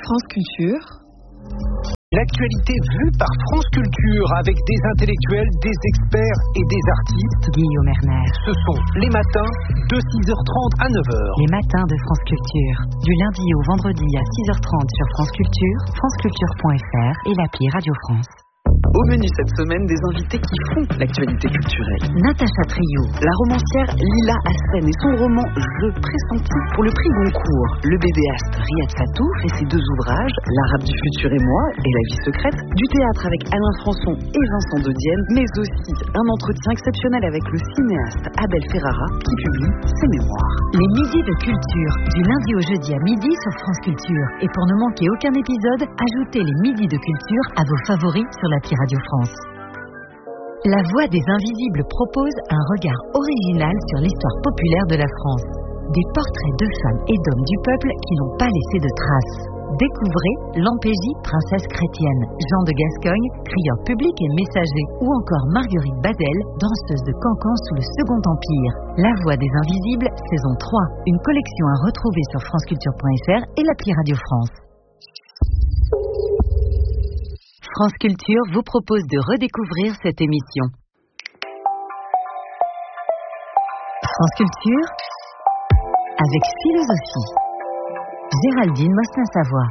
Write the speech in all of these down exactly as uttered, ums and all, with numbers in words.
France Culture. L'actualité vue par France Culture avec des intellectuels, des experts et des artistes. Guillaume Erner. Ce sont les matins de six heures trente à neuf heures. Les matins de France Culture. Du lundi au vendredi à six heures trente sur France Culture, franceculture point f r et l'appli Radio France. Au menu cette semaine, des invités qui font l'actualité culturelle. Natacha Trio, la romancière Lila Hassen et son roman Je pressentis pour le prix Goncourt. Le bédéaste Riyad Sattouf et ses deux ouvrages, L'Arabe du futur et moi et La vie secrète, du théâtre avec Alain Françon et Vincent de Dienne, mais aussi un entretien exceptionnel avec le cinéaste Abel Ferrara qui publie ses mémoires. Les midis de culture, du lundi au jeudi à midi sur France Culture. Et pour ne manquer aucun épisode, ajoutez les midis de culture à vos favoris sur l'appli Radio France. La Voix des Invisibles propose un regard original sur l'histoire populaire de la France. Des portraits de femmes et d'hommes du peuple qui n'ont pas laissé de traces. Découvrez Lampégie, princesse chrétienne, Jean de Gascogne, crieur public et messager, ou encore Marguerite Badel, danseuse de cancan sous le Second Empire. La Voix des Invisibles, saison trois, une collection à retrouver sur franceculture point f r et l'appli Radio France. France Culture vous propose de redécouvrir cette émission. France Culture avec philosophie. Géraldine Mosna-Savoie.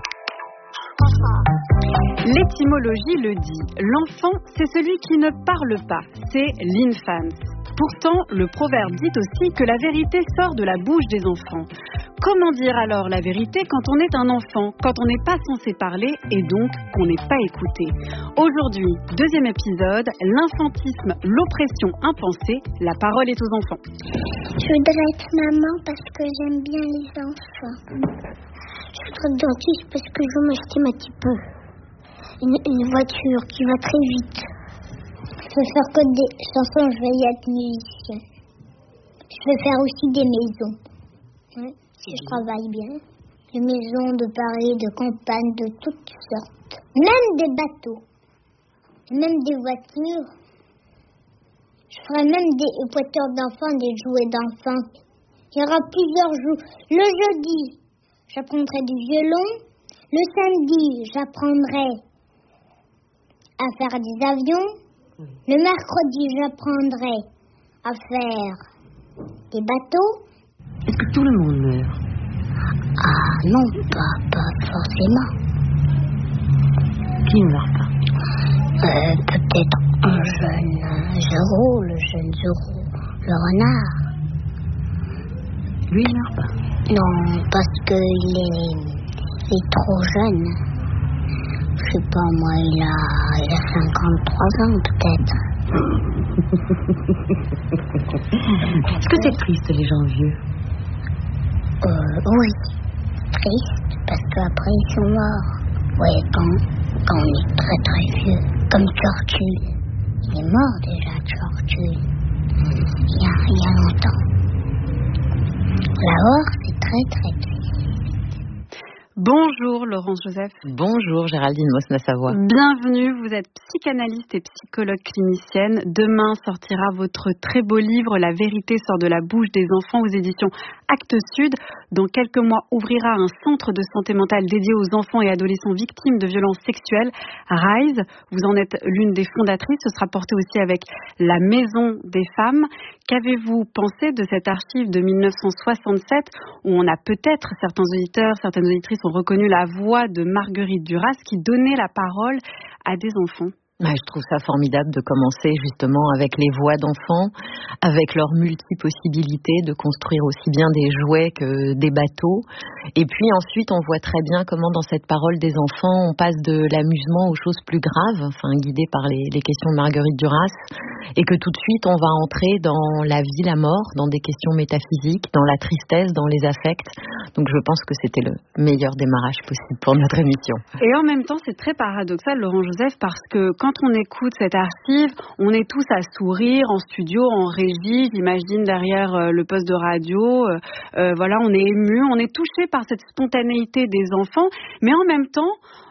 L'étymologie le dit. L'enfant, c'est celui qui ne parle pas. C'est l'infant. Pourtant, le proverbe dit aussi que la vérité sort de la bouche des enfants. Comment dire alors la vérité quand on est un enfant, quand on n'est pas censé parler et donc qu'on n'est pas écouté? Aujourd'hui, deuxième épisode, l'infantisme, l'oppression impensée, la parole est aux enfants. Je voudrais être maman parce que j'aime bien les enfants. Je voudrais être dentiste parce que je m'estime un petit peu. Une, une voiture qui va très vite. Je veux faire que des chansons, je vais y être musicien. Je veux faire aussi des maisons. Hein, si je travaille bien. Des maisons de Paris, de campagne, de toutes sortes. Même des bateaux. Même des voitures. Je ferai même des voitures d'enfants, des jouets d'enfants. Il y aura plusieurs jours. Le jeudi, j'apprendrai du violon. Le samedi, j'apprendrai à faire des avions. Le mercredi, j'apprendrai à faire des bateaux. Est-ce que tout le monde meurt? Ah non, pas, pas forcément. Qui ne meurt pas? Euh, peut-être un jeune euh, Zéro, le jeune Zéro, le renard. Lui, il ne meurt pas? Non, parce qu'il est, il est trop jeune. Je sais pas, moi, il a, il a cinquante-trois ans, peut-être. Est-ce que c'est triste, les gens vieux? Euh, oui. Triste, parce qu'après, ils sont morts. Oui, quand, quand on est très très vieux. Comme Churchill. Il est mort déjà, Churchill. Il y a, il y a longtemps. La mort, c'est très très triste. Bonjour Laurence Joseph. Bonjour Géraldine Mosna-Savoie. Bienvenue, vous êtes psychanalyste et psychologue clinicienne. Demain sortira votre très beau livre La vérité sort de la bouche des enfants aux éditions Actes Sud. Dans quelques mois ouvrira un centre de santé mentale dédié aux enfants et adolescents victimes de violences sexuelles, Rise. Vous en êtes l'une des fondatrices. Ce sera porté aussi avec la Maison des femmes. Qu'avez-vous pensé de cette archive de mille neuf cent soixante-sept où on a peut-être, certains auditeurs, certaines auditrices ont reconnu la voix de Marguerite Duras qui donnait la parole à des enfants? Ouais, je trouve ça formidable de commencer justement avec les voix d'enfants, avec leurs multi-possibilités de construire aussi bien des jouets que des bateaux. Et puis ensuite, on voit très bien comment dans cette parole des enfants, on passe de l'amusement aux choses plus graves, enfin guidé par les, les questions de Marguerite Duras, et que tout de suite, on va entrer dans la vie, la mort, dans des questions métaphysiques, dans la tristesse, dans les affects. Donc je pense que c'était le meilleur démarrage possible pour notre émission. Et en même temps, c'est très paradoxal, Laurent Joseph, parce que quand on écoute cette archive, on est tous à sourire en studio, en régie, j'imagine derrière euh, le poste de radio. Euh, euh, voilà, on est ému, on est touché par cette spontanéité des enfants, mais en même temps,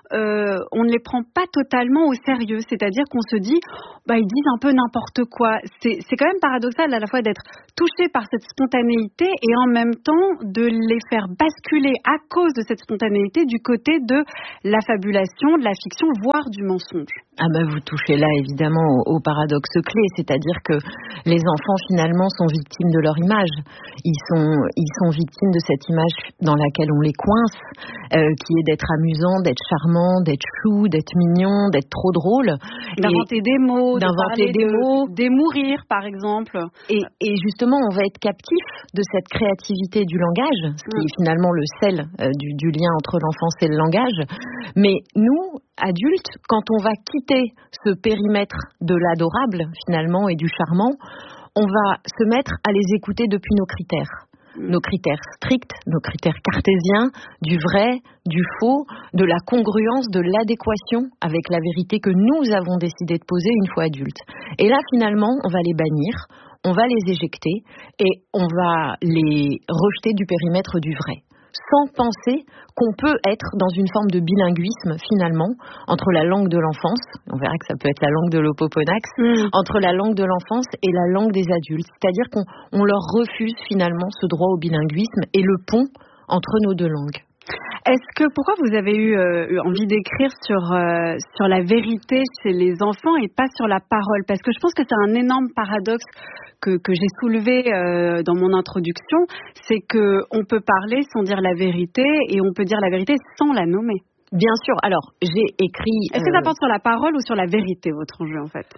euh, on ne les prend pas totalement au sérieux. C'est-à-dire qu'on se dit, bah, ils disent un peu n'importe quoi. C'est, c'est quand même paradoxal à la fois d'être touché par cette spontanéité et en même temps de les faire basculer à cause de cette spontanéité du côté de la fabulation, de la fiction, voire du mensonge. Ah bah vous touchez là évidemment au, au paradoxe clé, c'est-à-dire que les enfants finalement sont victimes de leur image. Ils sont, ils sont victimes de cette image dans laquelle on les coince, euh, qui est d'être amusant, d'être charmant, d'être chou, d'être mignon, d'être trop drôle. D'inventer des mots, d'inventer de des de, mots. d'émourir par exemple. Et, et justement on va être captif de cette créativité du langage, ce qui est finalement le sel euh, du, du lien entre l'enfance et le langage. Mais nous, adultes, quand on va quitter ce périmètre de l'adorable finalement et du charmant, on va se mettre à les écouter depuis nos critères. Nos critères stricts, nos critères cartésiens, du vrai, du faux, de la congruence, de l'adéquation avec la vérité que nous avons décidé de poser une fois adultes. Et là, finalement, on va les bannir, on va les éjecter et on va les rejeter du périmètre du vrai, sans penser qu'on peut être dans une forme de bilinguisme, finalement, entre la langue de l'enfance, on verra que ça peut être la langue de l'Opoponax, mmh. entre la langue de l'enfance et la langue des adultes. C'est-à-dire qu'on on leur refuse, finalement, ce droit au bilinguisme et le pont entre nos deux langues. Est-ce que, pourquoi vous avez eu euh, envie d'écrire sur, euh, sur la vérité chez les enfants et pas sur la parole ? Parce que je pense que c'est un énorme paradoxe que, que j'ai soulevé euh, dans mon introduction, c'est qu'on peut parler sans dire la vérité et on peut dire la vérité sans la nommer. Bien sûr. Alors, j'ai écrit... Est-ce que ça porte sur la parole ou sur la vérité, votre enjeu, en fait ?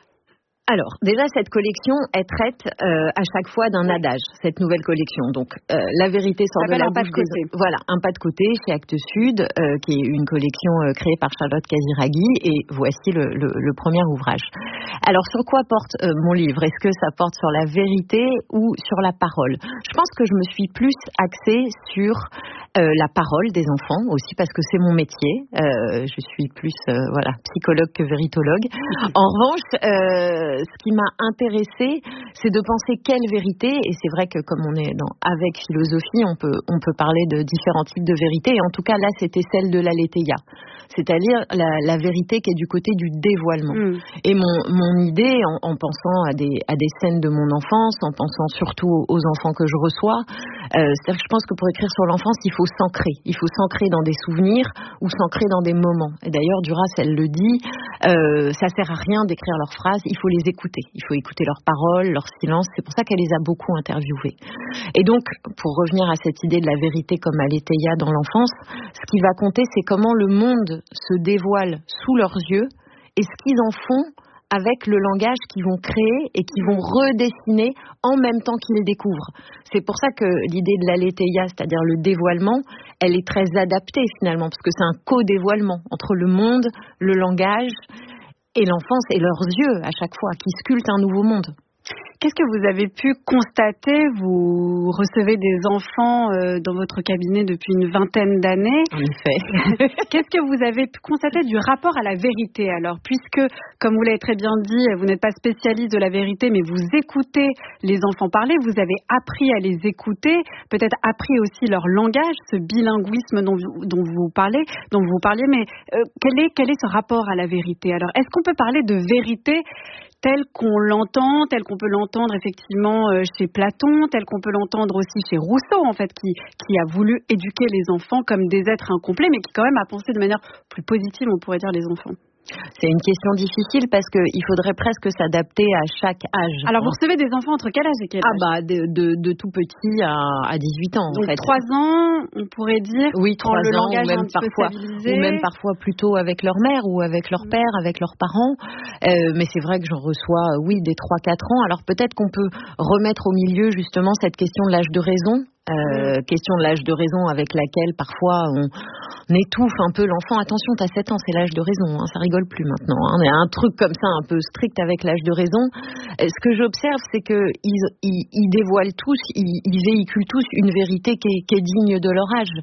Alors, déjà, cette collection, elle traite euh, à chaque fois d'un adage, cette nouvelle collection. Donc, euh, la vérité sort de la bouche des... Voilà, un pas de côté chez Actes Sud, euh, qui est une collection euh, créée par Charlotte Casiraghi, et voici le, le, le premier ouvrage. Alors, sur quoi porte euh, mon livre ? Est-ce que ça porte sur la vérité ou sur la parole ? Je pense que je me suis plus axée sur euh, la parole des enfants, aussi parce que c'est mon métier. Euh, je suis plus euh, voilà, psychologue que véritologue. En revanche... Euh, ce qui m'a intéressée, c'est de penser quelle vérité, et c'est vrai que comme on est dans avec philosophie, on peut on peut parler de différents types de vérités, et en tout cas là c'était celle de l'Aletheia, c'est-à-dire la, la vérité qui est du côté du dévoilement. Mmh. Et mon mon idée, en, en pensant à des à des scènes de mon enfance, en pensant surtout aux enfants que je reçois, euh, c'est-à-dire que je pense que pour écrire sur l'enfance, il faut s'ancrer, il faut s'ancrer dans des souvenirs ou s'ancrer dans des moments. Et d'ailleurs, Duras, elle le dit, euh, ça sert à rien d'écrire leurs phrases, il faut les écouter. Il faut écouter leurs paroles, leurs silences. C'est pour ça qu'elle les a beaucoup interviewés. Et donc, pour revenir à cette idée de la vérité comme Aletheia dans l'enfance, ce qui va compter, c'est comment le monde se dévoile sous leurs yeux et ce qu'ils en font avec le langage qu'ils vont créer et qu'ils vont redessiner en même temps qu'ils le découvrent. C'est pour ça que l'idée de l'Aletheia, c'est-à-dire le dévoilement, elle est très adaptée finalement, parce que c'est un co-dévoilement entre le monde, le langage et l'enfance et leurs yeux à chaque fois, qui sculptent un nouveau monde. Qu'est-ce que vous avez pu constater ? Vous recevez des enfants euh, dans votre cabinet depuis une vingtaine d'années. En effet. Qu'est-ce que vous avez pu constater du rapport à la vérité alors ? Puisque, comme vous l'avez très bien dit, vous n'êtes pas spécialiste de la vérité, mais vous écoutez les enfants parler, vous avez appris à les écouter, peut-être appris aussi leur langage, ce bilinguisme dont vous, dont vous parlez, dont vous parliez, mais euh, quel est, quel est ce rapport à la vérité ? Alors, est-ce qu'on peut parler de vérité tel qu'on l'entend, tel qu'on peut l'entendre effectivement chez Platon, tel qu'on peut l'entendre aussi chez Rousseau, en fait, qui, qui a voulu éduquer les enfants comme des êtres incomplets, mais qui quand même a pensé de manière plus positive, on pourrait dire, les enfants. C'est une question difficile parce qu'il faudrait presque s'adapter à chaque âge. Alors, vous recevez des enfants entre quel âge et quel âge ? Ah bah, de, de, de tout petit à, à dix-huit ans, donc, en fait. trois ans, on pourrait dire, oui, quand le ans, langage ou même est un petit parfois, peu stabilisé. ou même parfois plutôt avec leur mère ou avec leur père, avec leurs parents. Euh, mais c'est vrai que j'en reçois, oui, des trois quatre ans. Alors peut-être qu'on peut remettre au milieu justement cette question de l'âge de raison. Euh, question de l'âge de raison avec laquelle parfois on, on étouffe un peu l'enfant. Attention, t'as sept ans, c'est l'âge de raison, hein, ça rigole plus maintenant. Hein. Il y a un truc comme ça un peu strict avec l'âge de raison. Euh, ce que j'observe, c'est qu'ils ils, ils dévoilent tous, ils, ils véhiculent tous une vérité qui est, qui est digne de leur âge.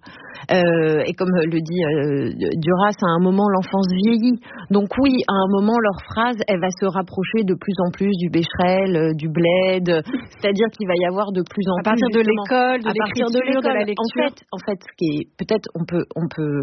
Euh, et comme le dit euh, Duras, à un moment, l'enfance vieillit. Donc oui, à un moment, leur phrase, elle va se rapprocher de plus en plus du Becherel, euh, du Bled. C'est-à-dire qu'il va y avoir de plus en à plus... À partir de l'école, de à partir de l'école, de la lecture. En fait, en fait, ce qui est... Peut-être on peut, on peut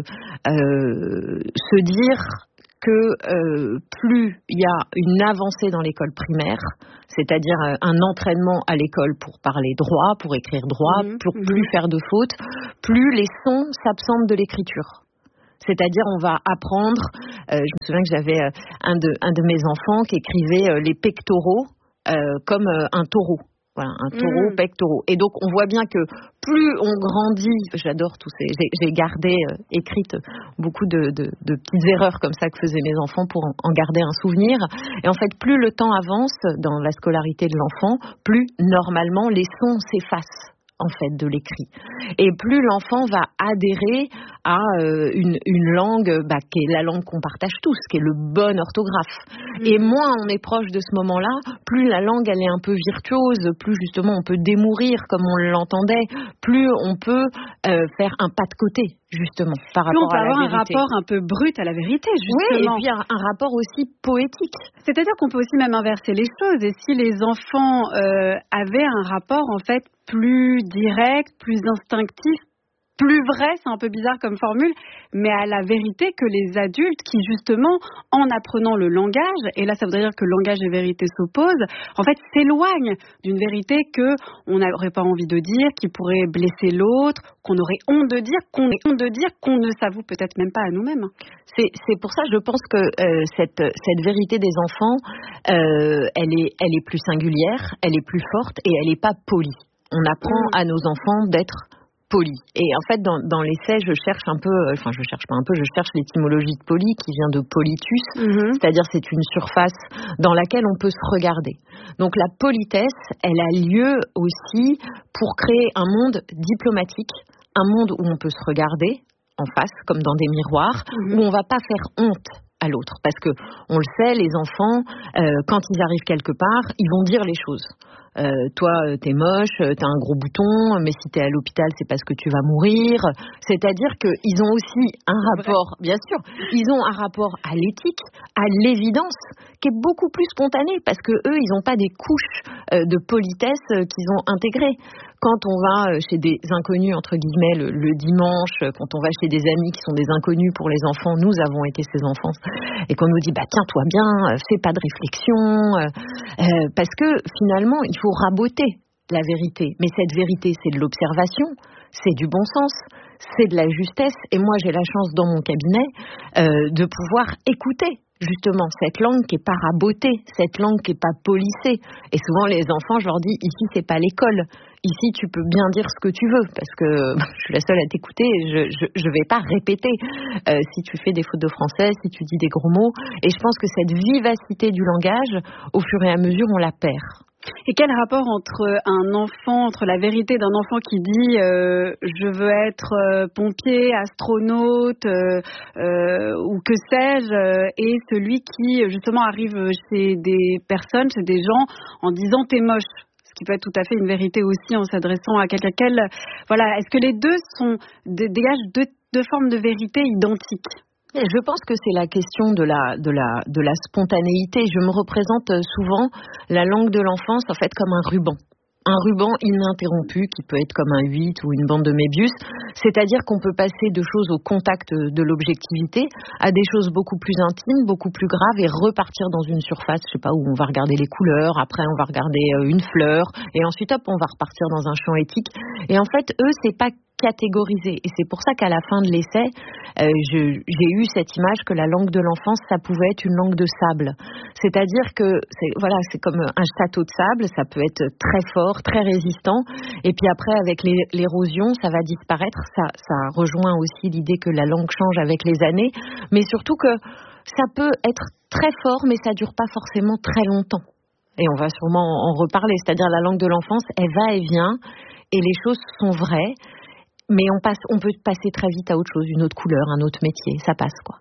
euh, se dire... que euh, plus il y a une avancée dans l'école primaire, c'est-à-dire euh, un entraînement à l'école pour parler droit, pour écrire droit, mmh, pour mmh. plus faire de fautes, plus les sons s'absentent de l'écriture. C'est-à-dire on va apprendre, euh, je me souviens que j'avais euh, un, de, un de mes enfants qui écrivait euh, les pectoraux euh, comme euh, un taureau. Voilà, un taureau, mmh. pectoraux. Et donc, on voit bien que plus on grandit, j'adore tous ces... J'ai, j'ai gardé, euh, écrite beaucoup de, de, de petites erreurs comme ça que faisaient mes enfants pour en, en garder un souvenir. Et en fait, plus le temps avance dans la scolarité de l'enfant, plus, normalement, les sons s'effacent, en fait, de l'écrit. Et plus l'enfant va adhérer à euh, une, une langue bah, qui est la langue qu'on partage tous, qui est le bon orthographe. Mmh. Et moins on est proche de ce moment-là, plus la langue elle est un peu virtuose, plus justement on peut démourir comme on l'entendait, plus on peut euh, faire un pas de côté, justement, par plus rapport à la vérité. On peut avoir un rapport un peu brut à la vérité, justement. Oui, et puis un, un rapport aussi poétique. C'est-à-dire qu'on peut aussi même inverser les choses. Et si les enfants euh, avaient un rapport, en fait, plus direct, plus instinctif, plus vrai, c'est un peu bizarre comme formule, mais à la vérité que les adultes qui, justement, en apprenant le langage, et là ça voudrait dire que langage et vérité s'opposent, en fait s'éloignent d'une vérité qu'on n'aurait pas envie de dire, qui pourrait blesser l'autre, qu'on aurait honte de dire, qu'on ait honte de dire, qu'on ne s'avoue peut-être même pas à nous-mêmes. C'est, c'est pour ça, je pense que euh, cette, cette vérité des enfants, euh, elle est, elle est plus singulière, elle est plus forte et elle n'est pas polie. On apprend mmh. à nos enfants d'être poli. Et en fait, dans, dans l'essai, je cherche un peu, enfin, je cherche pas un peu, je cherche l'étymologie de poli qui vient de politus, mm-hmm. c'est-à-dire c'est une surface dans laquelle on peut se regarder. Donc la politesse, elle a lieu aussi pour créer un monde diplomatique, un monde où on peut se regarder en face, comme dans des miroirs, mm-hmm. où on va pas faire honte à l'autre. Parce que, on le sait, les enfants, euh, quand ils arrivent quelque part, ils vont dire les choses. Euh, toi, t'es moche, t'as un gros bouton, mais si t'es à l'hôpital, c'est parce que tu vas mourir. C'est-à-dire qu'ils ont aussi un rapport, bien sûr, ils ont un rapport à l'éthique, à l'évidence, qui est beaucoup plus spontané, parce que eux, ils n'ont pas des couches euh, de politesse euh, qu'ils ont intégrées. Quand on va chez des inconnus, entre guillemets, le, le dimanche, quand on va chez des amis qui sont des inconnus pour les enfants, nous avons été ces enfants, et qu'on nous dit, bah tiens-toi bien, fais pas de réflexion, euh, euh, parce que finalement, il faut raboter la vérité. Mais cette vérité, c'est de l'observation, c'est du bon sens, c'est de la justesse, et moi j'ai la chance dans mon cabinet euh, de pouvoir écouter justement cette langue qui est pas rabotée, cette langue qui est pas polissée. Et souvent les enfants, je leur dis, ici c'est pas l'école, ici tu peux bien dire ce que tu veux, parce que je suis la seule à t'écouter, je, je, je vais pas répéter euh, si tu fais des fautes de français, si tu dis des gros mots. Et je pense que cette vivacité du langage, au fur et à mesure, on la perd. Et quel rapport entre un enfant, entre la vérité d'un enfant qui dit euh, je veux être euh, pompier, astronaute euh, euh, ou que sais-je, euh, et celui qui justement arrive chez des personnes, chez des gens en disant t'es moche, ce qui peut être tout à fait une vérité aussi en s'adressant à quelqu'un. Quel, voilà, est-ce que les deux sont dégagent deux, deux formes de vérité identiques? Je pense que c'est la question de la, de la, de la spontanéité. Je me représente souvent la langue de l'enfance en fait comme un ruban. Un ruban ininterrompu qui peut être comme un huit ou une bande de Mébius. C'est-à-dire qu'on peut passer de choses au contact de l'objectivité à des choses beaucoup plus intimes, beaucoup plus graves et repartir dans une surface, je sais pas, où on va regarder les couleurs, après on va regarder une fleur et ensuite hop, on va repartir dans un champ éthique. Et en fait, eux, c'est pas catégorisé. Et c'est pour ça qu'à la fin de l'essai, euh, je, j'ai eu cette image que la langue de l'enfance, ça pouvait être une langue de sable. C'est-à-dire que, c'est, voilà, c'est comme un château de sable, ça peut être très fort, très résistant. Et puis après, avec les, l'érosion, ça va disparaître. Ça, ça rejoint aussi l'idée que la langue change avec les années. Mais surtout que ça peut être très fort, mais ça dure pas forcément très longtemps. Et on va sûrement en reparler. C'est-à-dire la langue de l'enfance, elle va et vient. Et les choses sont vraies. Mais on passe, on peut passer très vite à autre chose, une autre couleur, un autre métier, ça passe quoi.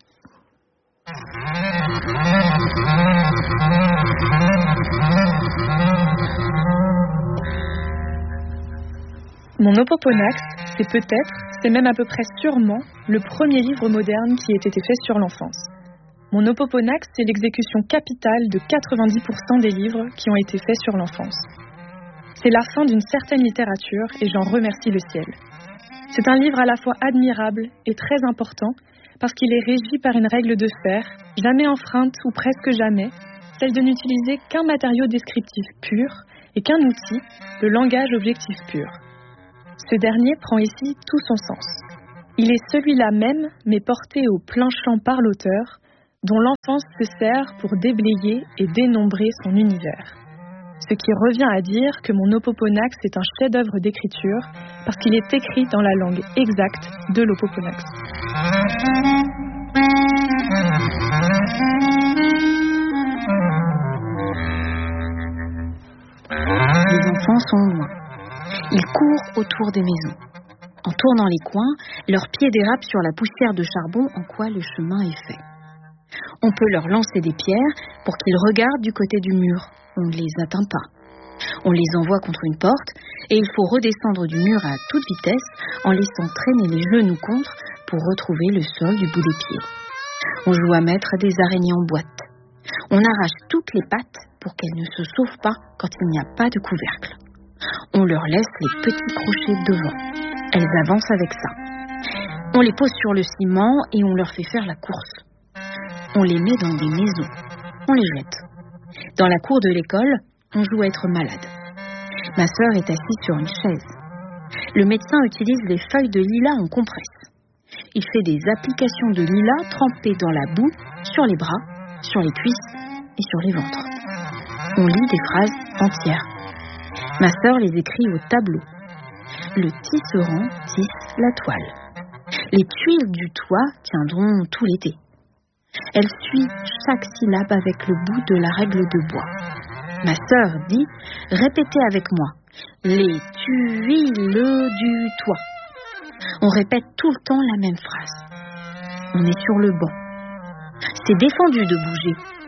Mon Opoponax, c'est peut-être, c'est même à peu près sûrement, le premier livre moderne qui ait été fait sur l'enfance. Mon Opoponax, c'est l'exécution capitale de quatre-vingt-dix pour cent des livres qui ont été faits sur l'enfance. C'est la fin d'une certaine littérature et j'en remercie le ciel. C'est un livre à la fois admirable et très important parce qu'il est régi par une règle de fer, jamais enfreinte ou presque jamais, celle de n'utiliser qu'un matériau descriptif pur et qu'un outil, le langage objectif pur. Ce dernier prend ici tout son sens. Il est celui-là même, mais porté au plein champ par l'auteur, dont l'enfance se sert pour déblayer et dénombrer son univers. Ce qui revient à dire que mon Opoponax est un chef-d'œuvre d'écriture parce qu'il est écrit dans la langue exacte de l'Opoponax. Les enfants sont loin. Ils courent autour des maisons. En tournant les coins, leurs pieds dérapent sur la poussière de charbon en quoi le chemin est fait. On peut leur lancer des pierres pour qu'ils regardent du côté du mur. On ne les atteint pas. On les envoie contre une porte et il faut redescendre du mur à toute vitesse en laissant traîner les genoux contre pour retrouver le sol du bout des pieds. On joue à mettre des araignées en boîte. On arrache toutes les pattes pour qu'elles ne se sauvent pas quand il n'y a pas de couvercle. On leur laisse les petits crochets devant. Elles avancent avec ça. On les pose sur le ciment et on leur fait faire la course. On les met dans des maisons. On les jette. Dans la cour de l'école, on joue à être malade. Ma sœur est assise sur une chaise. Le médecin utilise les feuilles de lilas en compresse. Il fait des applications de lilas trempées dans la boue sur les bras, sur les cuisses et sur les ventres. On lit des phrases entières. Ma sœur les écrit au tableau. Le tisserand tisse la toile. Les tuiles du toit tiendront tout l'été. Elle suit chaque syllabe avec le bout de la règle de bois. Ma sœur dit, répétez avec moi, les tuiles du toit. On répète tout le temps la même phrase. On est sur le banc. C'est défendu de bouger.